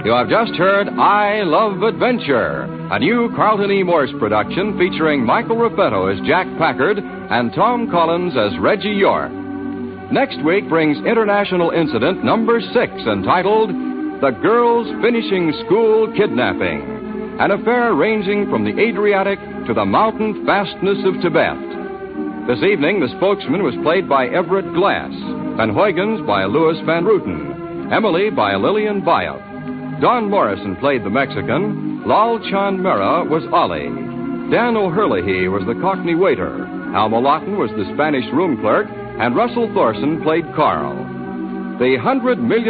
You have just heard I Love Adventure, a new Carlton E. Morse production featuring Michael Raffetto as Jack Packard and Tom Collins as Reggie York. Next week brings International Incident number 6, entitled The Girls Finishing School Kidnapping, an affair ranging from the Adriatic to the mountain fastness of Tibet. This evening, the spokesman was played by Everett Glass, Van Huygens by Louis Van Ruten, Emily by Lillian Bayot. Don Morrison played the Mexican, Lal Chand Mera was Ali, Dan O'Herlihy was the Cockney waiter, Alma Lawton was the Spanish room clerk, and Russell Thorson played Carl. The $100 million